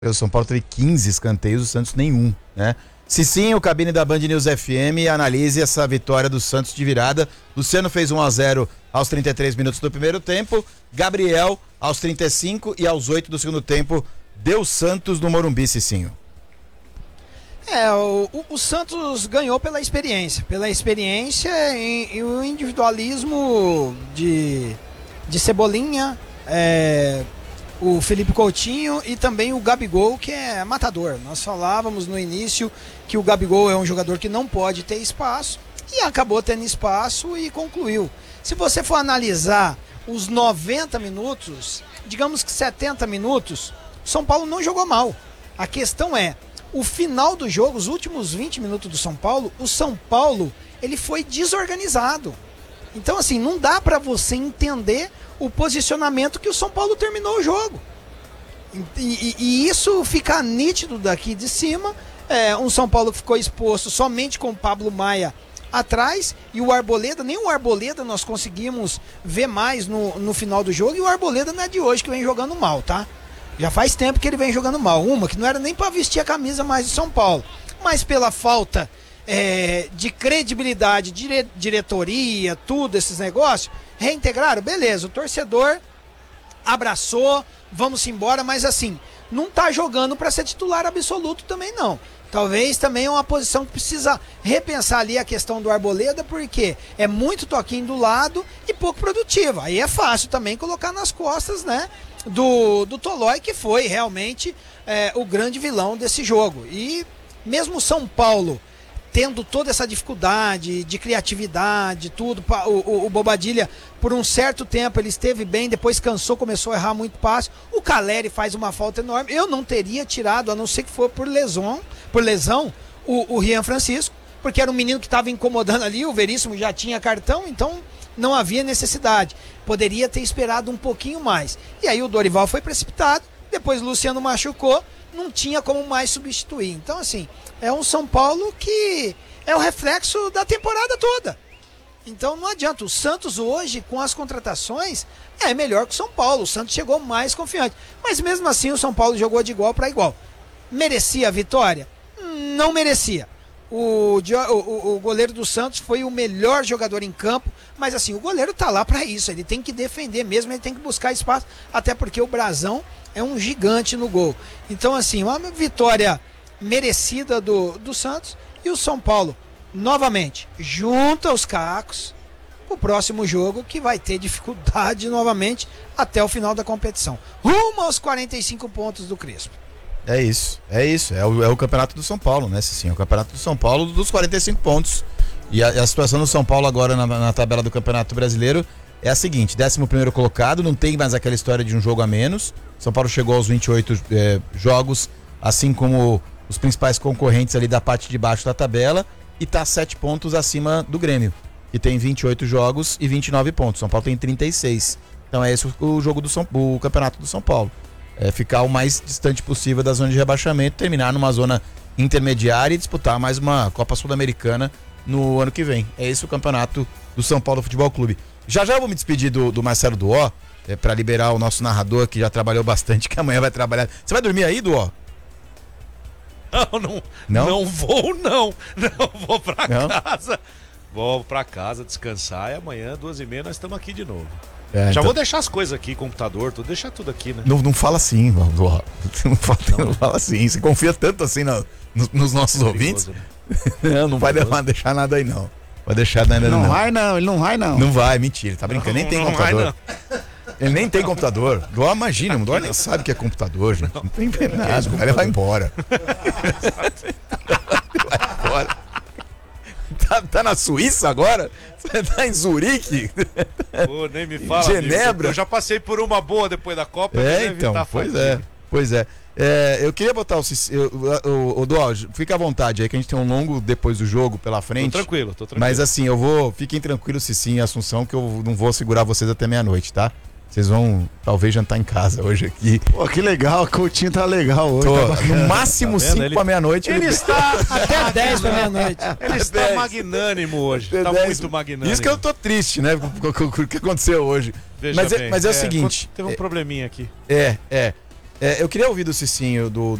O São Paulo teve 15 escanteios, o Santos nenhum, né? Cicinho, cabine da Band News FM, analise essa vitória do Santos de virada. Luciano fez 1-0 aos 33 minutos do primeiro tempo. Gabriel, aos 35 e aos 8 do segundo tempo, deu Santos no Morumbi, Cicinho. O Santos ganhou pela experiência e o individualismo de Cebolinha, o Felipe Coutinho e também o Gabigol, que é matador. Nós falávamos no início que o Gabigol é um jogador que não pode ter espaço e acabou tendo espaço e concluiu. Se você for analisar os 90 minutos, digamos que 70 minutos, o São Paulo não jogou mal. A questão é, o final do jogo, os últimos 20 minutos do São Paulo, o São Paulo, ele foi desorganizado. Então, assim, não dá para você entender o posicionamento que o São Paulo terminou o jogo. E isso fica nítido daqui de cima. Um São Paulo que ficou exposto somente com o Pablo Maia atrás, e o Arboleda, nem o Arboleda nós conseguimos ver mais no final do jogo, e o Arboleda não é de hoje que vem jogando mal, tá? Já faz tempo que ele vem jogando mal. Uma que não era nem para vestir a camisa mais do São Paulo, mas pela falta de credibilidade, diretoria, tudo, esses negócios, reintegraram, beleza, o torcedor abraçou, vamos embora, mas assim, não tá jogando para ser titular absoluto também não. Talvez também é uma posição que precisa repensar ali a questão do Arboleda, porque é muito toquinho do lado e pouco produtiva. Aí é fácil também colocar nas costas, né, do Tolói, que foi realmente o grande vilão desse jogo. E mesmo o São Paulo tendo toda essa dificuldade de criatividade, tudo, o Bobadilla, por um certo tempo ele esteve bem, depois cansou, começou a errar muito passe. O Caleri faz uma falta enorme. Eu não teria tirado, a não ser que for por lesão, o Rian Francisco, porque era um menino que estava incomodando ali, o Veríssimo já tinha cartão, então não havia necessidade. Poderia ter esperado um pouquinho mais. E aí o Dorival foi precipitado, depois o Luciano machucou, não tinha como mais substituir. Então, assim, é um São Paulo que é o reflexo da temporada toda. Então não adianta. O Santos hoje, com as contratações, é melhor que o São Paulo. O Santos chegou mais confiante. Mas mesmo assim o São Paulo jogou de igual para igual. Merecia a vitória? Não merecia. O goleiro do Santos foi o melhor jogador em campo, mas assim, o goleiro tá lá para isso, ele tem que defender mesmo, ele tem que buscar espaço, até porque o Brazão é um gigante no gol. Então assim, uma vitória merecida do Santos, e o São Paulo, novamente, junta os cacos o próximo jogo, que vai ter dificuldade novamente até o final da competição. Rumo aos 45 pontos do Crespo. É isso. É o campeonato do São Paulo, né, Cicinho? É o campeonato do São Paulo dos 45 pontos. E a situação do São Paulo agora na tabela do Campeonato Brasileiro é a seguinte: 11º colocado, não tem mais aquela história de um jogo a menos. São Paulo chegou aos 28 jogos, assim como os principais concorrentes ali da parte de baixo da tabela, e tá 7 pontos acima do Grêmio, que tem 28 jogos e 29 pontos. São Paulo tem 36. Então é esse o jogo o campeonato do São Paulo. Ficar o mais distante possível da zona de rebaixamento, terminar numa zona intermediária e disputar mais uma Copa Sul-Americana no ano que vem. É esse o campeonato do São Paulo Futebol Clube. Já eu vou me despedir do Marcelo Duó, para liberar o nosso narrador, que já trabalhou bastante, que amanhã vai trabalhar. Você vai dormir aí, Duó? Não vou pra casa. Vou pra casa descansar, e amanhã, 2h30, nós estamos aqui de novo. Vou deixar as coisas aqui, computador, tudo, deixar tudo aqui, né? Não fala assim, Duó. Não fala assim. Você confia tanto assim nos nossos ouvintes? Né? Não vai deixar nada aí, não. Vai deixar nada aí, não. Ele não vai, não. Não vai, mentira, tá brincando. Nem tem computador. Ele nem tem computador. Duó, imagina, o Duó nem sabe o que é computador, gente. Não tem nada. Ele vai embora. Vai embora. Tá na Suíça agora? Você tá em Zurique? Pô, nem me fala. Genebra? Eu já passei por uma boa depois da Copa. Então, pois é. Eu queria botar o Duó, fica à vontade aí, que a gente tem um longo depois do jogo pela frente. Tô tranquilo. Mas assim, fiquem tranquilos, Cicinho e Assunção, que eu não vou segurar vocês até meia-noite, tá? Vocês vão talvez jantar em casa hoje aqui. Pô, que legal, o Coutinho tá legal hoje. No máximo 5 pra meia-noite. Ele está até 10 pra meia-noite. Ele está magnânimo hoje. Tá muito magnânimo. Isso que eu tô triste, né? Com o que aconteceu hoje. Mas é o seguinte. Teve um probleminha aqui. Eu queria ouvir do Cicinho, do